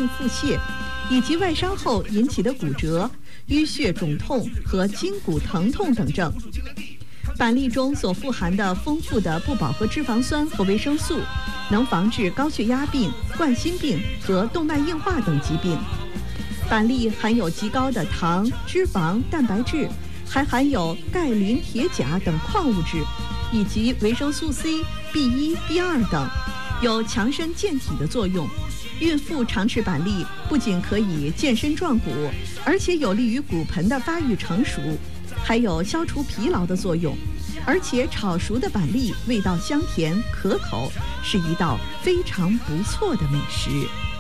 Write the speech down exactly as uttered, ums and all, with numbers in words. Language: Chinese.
腹泻，以及外伤后引起的骨折、淤血肿痛和筋骨疼痛等症。板栗中所富含的丰富的不饱和脂肪酸和维生素，能防治高血压病、冠心病和动脉硬化等疾病。板栗含有极高的糖、脂肪、蛋白质，还含有钙、磷、铁、钾等矿物质，以及维生素 C、B 一、B 二等，有强身健体的作用。孕妇常吃板栗，不仅可以健身壮骨，而且有利于骨盆的发育成熟，还有消除疲劳的作用。而且炒熟的板栗味道香甜可口，是一道非常不错的美食。